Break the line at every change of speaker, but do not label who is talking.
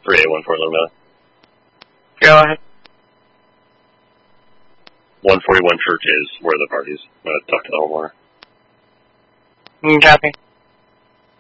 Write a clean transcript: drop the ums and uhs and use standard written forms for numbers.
3814 Loma.
Go ahead.
141 Church is where the party's. I'm going to talk to the homeowner.
Copy.